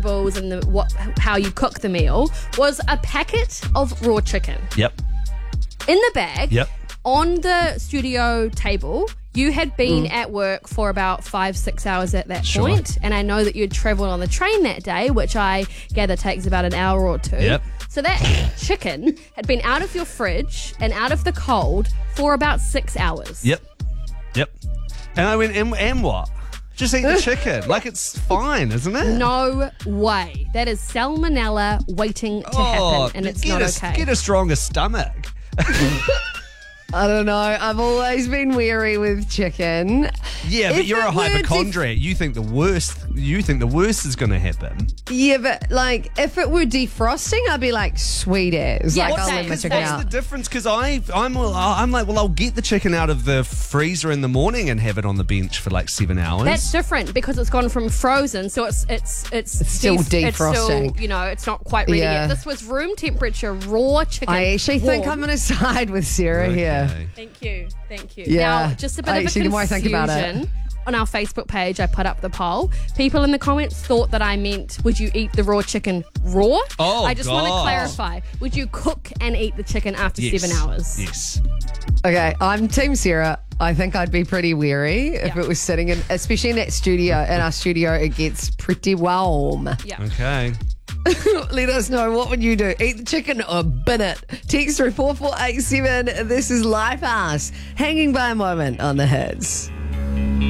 and how you cook the meal was a packet of raw chicken. Yep. In the bag, Yep. on the studio table, you had been at work for about 5-6 hours at that Sure. point, and I know that you'd travelled on the train that day, which I gather takes about an hour or two. Yep. So that chicken had been out of your fridge and out of the cold for about 6 hours. Yep. And I went, and what? Just eat the chicken. Like, it's fine, isn't it? No way. That is salmonella waiting to happen, and it's not okay. Get a stronger stomach. I don't know. I've always been weary with chicken. Yeah, but If you're a it were hypochondriac. You think the worst is going to happen. Yeah, but like if it were defrosting, I'd be like sweet as. Yeah, like what's I'll that? let my What's chicken What's out. the difference? Because I'm like, well, I'll get the chicken out of the freezer in the morning and have it on the bench for like 7 hours. That's different because it's gone from frozen, so it's still defrosting. It's still, it's not quite ready Yeah. yet. This was room temperature raw chicken. I actually think I'm warm. going to side with Sarah here. Thank you. Yeah. Now, just a bit of a Actually, the more I think about it. confusion. On our Facebook page, I put up the poll. People in the comments thought that I meant, would you eat the raw chicken raw? Oh, I just want to God. clarify. Would you cook and eat the chicken after Yes. 7 hours? Yes. Okay, I'm Team Sarah. I think I'd be pretty weary if Yeah. it was sitting in, especially in that studio. In our studio, it gets pretty warm. Yeah. Okay. Let us know, what would you do? Eat the chicken or bin it? Text through 4487. This is Lifehouse, hanging by a moment on the hits.